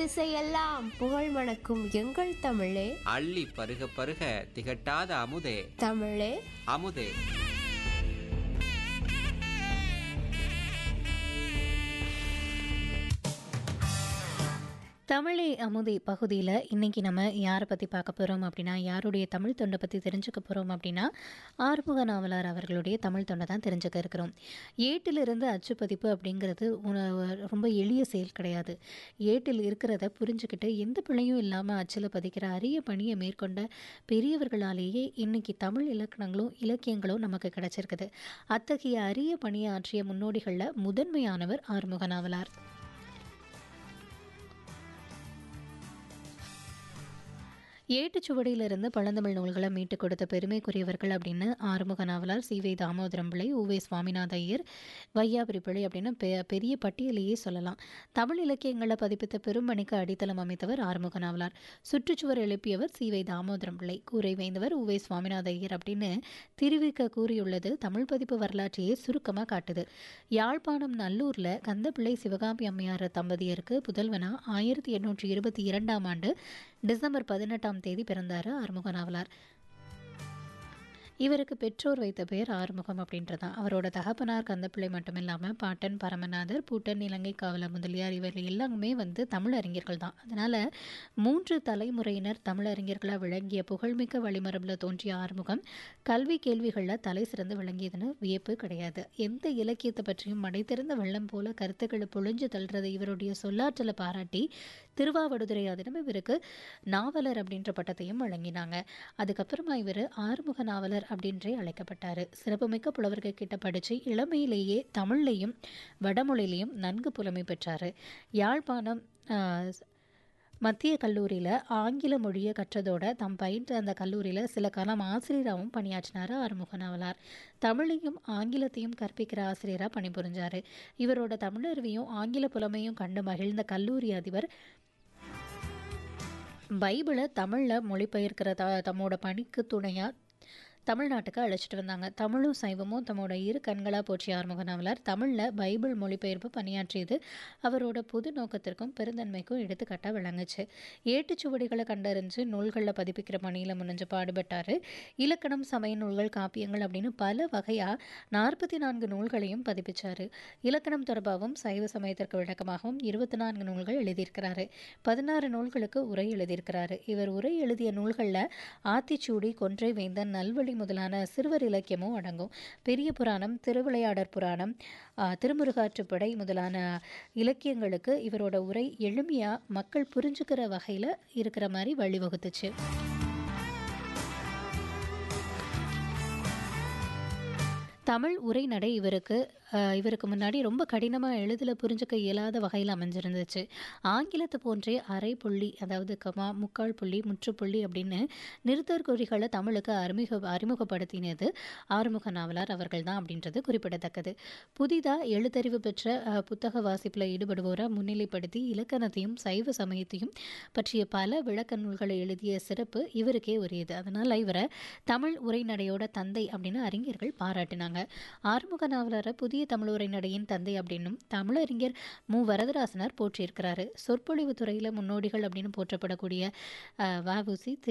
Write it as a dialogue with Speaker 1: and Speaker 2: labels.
Speaker 1: திசையெல்லாம் புகழ் மணக்கும் எங்கள் தமிழே,
Speaker 2: அள்ளி பருக பருக திகட்டாத அமுதே,
Speaker 1: தமிழே
Speaker 2: அமுதே.
Speaker 3: தமிழே அமுதே பகுதியில் இன்றைக்கி நம்ம யாரை பற்றி பார்க்க போகிறோம் அப்படின்னா, யாருடைய தமிழ் தொண்டை பற்றி தெரிஞ்சுக்க போகிறோம் அப்படின்னா, ஆறுமுக நாவலர் அவர்களுடைய தமிழ் தொண்டை தான் தெரிஞ்சுக்க இருக்கிறோம். ஏட்டிலிருந்து அச்சுப்பதிப்பு அப்படிங்கிறது ரொம்ப எளிய செயல் கிடையாது. ஏட்டில் இருக்கிறத புரிஞ்சுக்கிட்டு எந்த பிழையும் இல்லாமல் அச்சில் பதிக்கிற அரிய பணியை மேற்கொண்ட பெரியவர்களாலேயே இன்றைக்கி தமிழ் இலக்கணங்களும் இலக்கியங்களும் நமக்கு கிடச்சிருக்குது. அத்தகைய அரிய பணியை ஆற்றிய முன்னோடிகளில் முதன்மையானவர் ஆறுமுக நாவலர். ஏட்டுச்சுவடியிலிருந்து பழந்தமிழ் நூல்களை மீட்டுக் கொடுத்த பெருமைக்குரியவர்கள் அப்படின்னு ஆறுமுக நாவலர், சி வை தாமோதரம் பிள்ளை, உ.வே. சுவாமிநாத ஐயர், வையாபுரி பிள்ளை அப்படின்னு பெரிய பட்டியலையே சொல்லலாம். தமிழ் இலக்கியங்களை பதிப்பித்த பெரும்பணிக்கு அடித்தளம் அமைத்தவர் ஆறுமுக நாவலர். சுற்றுச்சுவர் எழுப்பியவர் சி வை தாமோதரம் பிள்ளை, கூரை வைந்தவர் உ.வே. சுவாமிநாத ஐயர் அப்படின்னு திருவிக்க கூறியுள்ளது தமிழ் பதிப்பு வரலாற்றையே சுருக்கமாக காட்டுது. யாழ்ப்பாணம் நல்லூரில் கந்தப்பிள்ளை சிவகாமி அம்மையார் தம்பதியருக்கு புதல்வனா 1822ஆம் ஆண்டு டிசம்பர் 18ஆம் தேதி பிறந்தார் ஆறுமுக நாவலர். இவருக்கு பெற்றோர் வைத்த பெயர் ஆறுமுகம் அப்படின்றதான். அவரோட தகப்பனார் கந்தப்பிள்ளை மட்டும் இல்லாமல் பாட்டன் பரமநாதர், பூட்டன், இலங்கை காவலர் முதலியார் இவர்கள் எல்லாமே தமிழறிஞர்கள் தான். அதனால் 3 தலைமுறையினர் தமிழறிஞர்களாக விளங்கிய புகழ்மிக்க வழிமரபில் தோன்றிய ஆறுமுகம் கல்வி கேள்விகளில் தலை சிறந்து விளங்கியதுன்னு வியப்பு கிடையாது. எந்த இலக்கியத்தை பற்றியும் மடைத்திருந்த வெள்ளம் போல கருத்துக்களை பொழிஞ்சு தள்ளுறதை இவருடைய சொல்லாற்றலை பாராட்டி திருவாவடுதுறை ஆதீனம் இவருக்கு நாவலர் அப்படின்ற பட்டத்தையும் வழங்கினாங்க. அதுக்கப்புறமா இவர் ஆறுமுக நாவலர் அப்படின்றே அழைக்கப்பட்டார். சிறப்புமிக்க புலவர்கள் கிட்ட படித்து இளமையிலேயே தமிழ்லையும் வடமொழியிலையும் நன்கு புலமை பெற்றார். யாழ்ப்பாணம் மத்திய கல்லூரியில் ஆங்கில மொழியை கற்றதோட தாம் பயின்ற அந்த கல்லூரியில் சில காலம் ஆசிரியராகவும் பணியாற்றினார் ஆறுமுக நாவலர். தமிழையும் ஆங்கிலத்தையும் கற்பிக்கிற ஆசிரியராக பணிபுரிஞ்சார். இவரோட தமிழறிவையும் ஆங்கில புலமையும் கண்டு மகிழ்ந்த கல்லூரி அதிபர் பைபிளை தமிழில் மொழிபெயர்க்கிற தம்மோட பணிக்கு துணையாக தமிழ்நாட்டுக்கு அழைச்சிட்டு வந்தாங்க. தமிழும் சைவமும் தம்மோட இரு கண்களாக போற்றிய ஆறுமுக நாவலர் தமிழில் பைபிள் மொழிபெயர்ப்பு பணியாற்றியது அவரோட பொது நோக்கத்திற்கும் பெருந்தன்மைக்கும் எடுத்துக்காட்டாக விளங்குச்சு. ஏட்டுச்சுவடிகளை கண்டறிஞ்சு நூல்களில் பதிப்பிக்கிற பணியில் முன்னிஞ்சு பாடுபட்டார். இலக்கணம், சமய நூல்கள், காப்பியங்கள் அப்படின்னு பல வகையாக 44 நூல்களையும் பதிப்பிச்சார். இலக்கணம் தொடர்பாகவும் சைவ சமயத்திற்கு விளக்கமாகவும் 24 நூல்கள் எழுதியிருக்கிறாரு. 16 நூல்களுக்கு உரை எழுதியிருக்கிறாரு. இவர் உரை எழுதிய நூல்களில் ஆத்திச்சூடி, கொன்றை வேந்தன், நல்வழி முதலான சிறுவர் இலக்கியமும் அடங்கும். பெரிய புராணம், திருவிளையாடற் புராணம், திருமுருகாற்றுப்படை முதலான இலக்கியங்களுக்கு இவரோட உரை எளிமையா மக்கள் புரிஞ்சுக்கிற வகையில் இருக்கிற மாதிரி வழிவகுத்துச்சு. தமிழ் உரைநடை இவருக்கு முன்னாடி ரொம்ப கடினமாக எளிதில் புரிஞ்சுக்க இயலாத வகையில் அமைஞ்சிருந்துச்சு. ஆங்கிலத்தை போன்றே அரை புள்ளி, அதாவது கமா, முக்கால் புள்ளி, முற்றுப்புள்ளி அப்படின்னு நிறுத்தற்குறிகளை தமிழுக்கு அறிமுகப்படுத்தினது ஆறுமுக நாவலர் அவர்கள் தான் அப்படின்றது குறிப்பிடத்தக்கது. புதிதாக எழுத்தறிவு பெற்ற புத்தக வாசிப்பில் ஈடுபடுவோரை முன்னிலைப்படுத்தி இலக்கணத்தையும் சைவ சமயத்தையும் பற்றிய பல விளக்க நூல்களை எழுதிய சிறப்பு இவருக்கே உரியது. அதனால் இவரை தமிழ் உரைநடையோட தந்தை அப்படின்னு அறிஞர்கள் பாராட்டினாங்க. ஆறுமுக நாவலரை புதிய தமிழ் உரைநடையின் தந்தை அப்படின்னும் தமிழறிஞர் மு. வரதராசனார் போற்றியிருக்கிறாரு. சொற்பொழிவு துறையில் முன்னோடிகள் அப்படின்னு போற்றப்படக்கூடிய வ.உ.சி.